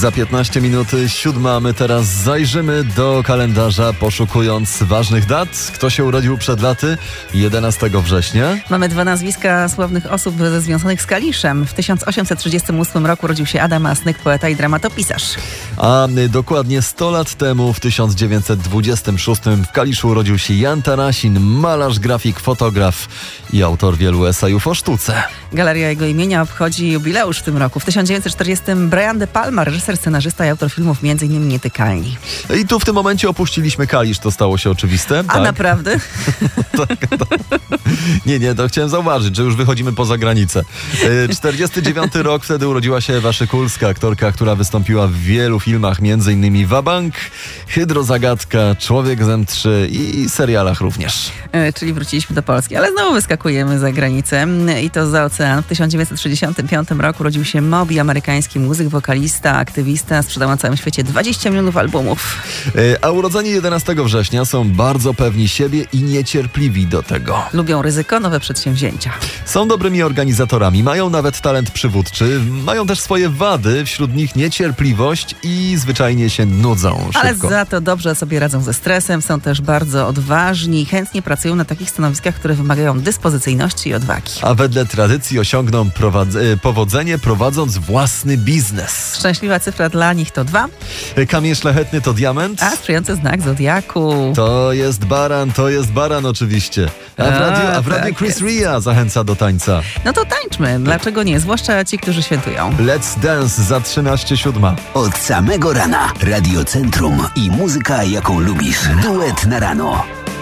Za 15 minut 7, my teraz zajrzymy do kalendarza, poszukując ważnych dat. Kto się urodził przed laty? 11 września. Mamy 2 nazwiska sławnych osób związanych z Kaliszem. W 1838 roku urodził się Adam Asnyk, poeta i dramatopisarz. A dokładnie 100 lat temu, w 1926 w Kaliszu urodził się Jan Tarasin, malarz, grafik, fotograf i autor wielu esejów o sztuce. Galeria jego imienia obchodzi jubileusz w tym roku. W 1940 Brian De Palma, reżyser, scenarzysta i autor filmów m.in. Nietykalni. I tu w tym momencie opuściliśmy Kalisz, to stało się oczywiste. A tak? naprawdę? Nie, to chciałem zauważyć, że już wychodzimy poza granicę. 49 rok, wtedy urodziła się Ewa Szykulska, aktorka, która wystąpiła w wielu filmach, m.in. Wabank, Hydrozagadka, Człowiek z M3 i serialach również. Czyli wróciliśmy do Polski, ale znowu wyskakujemy za granicę i to za ocean. W 1965 roku urodził się Moby, amerykański muzyk, wokalista, aktywista, sprzedał na całym świecie 20 milionów albumów. A urodzeni 11 września są bardzo pewni siebie i niecierpliwi do tego. Lubią ryzyko, nowe przedsięwzięcia. Są dobrymi organizatorami, mają nawet talent przywódczy, mają też swoje wady, wśród nich niecierpliwość i zwyczajnie się nudzą szybko. Ale za to dobrze sobie radzą ze stresem, są też bardzo odważni i chętnie pracują na takich stanowiskach, które wymagają dyspozycyjności i odwagi. A wedle tradycji osiągną powodzenie, prowadząc własny biznes. Szczęśliwa cyfra dla nich to 2. Kamień szlachetny to diament. A sprzyjający znak zodiaku. To jest baran oczywiście. A w radiu Chris Ria zachęca do tańca. No to tańczmy, dlaczego nie? Zwłaszcza ci, którzy świętują. Let's Dance za 13:07. Od samego rana Radio Centrum i muzyka, jaką lubisz. Duet na rano.